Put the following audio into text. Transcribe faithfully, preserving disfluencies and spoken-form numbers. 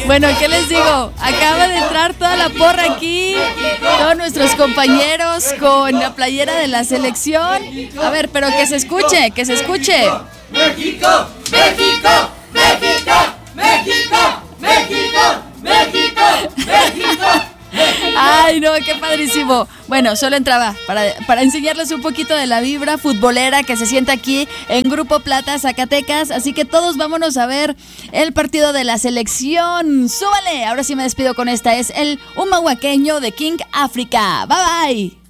Bueno, ¿qué les digo? Acaba de entrar toda la porra aquí, todos nuestros compañeros con la playera de la selección. A ver, pero que se escuche, que se escuche. México, México, México, México, México, México, México. Ay, no, qué padrísimo. Bueno, solo entraba para, para enseñarles un poquito de la vibra futbolera que se siente aquí en Grupo Plata, Zacatecas. Así que todos vámonos a ver el partido de la selección. ¡Súbale! Ahora sí me despido con esta. Es el humahuaqueño de King África. Bye, bye.